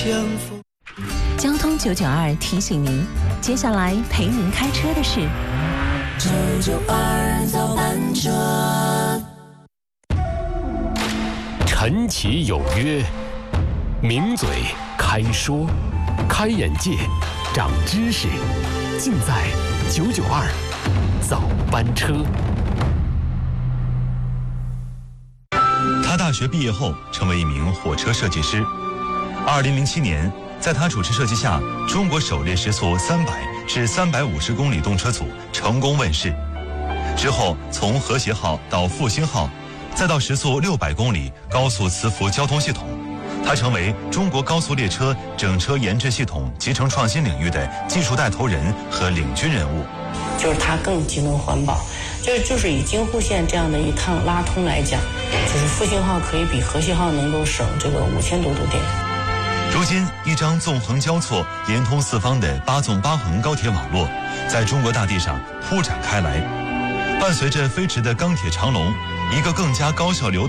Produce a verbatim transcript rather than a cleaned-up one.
交通九九二提醒您，接下来陪您开车的是九九二早班车。 晨起有约，名嘴开说，开眼界，长知识，尽在九九二早班车。 他大学毕业后成为一名货车设计师。二零零七年，在他主持设计下，中国首列时速三百至三百五十公里动车组成功问世。之后，从和谐号到复兴号，再到时速六百公里高速磁浮交通系统，他成为中国高速列车整车研制系统集成创新领域的技术带头人和领军人物。 就是它更节能环保，就是就是以京沪线这样的一趟拉通来讲，就是复兴号可以比和谐号能够省这个五千多度电。 如今，一张纵横交错、连通四方的八纵八横高铁网络，在中国大地上铺展开来。伴随着飞驰的钢铁长龙，一个更加高效流动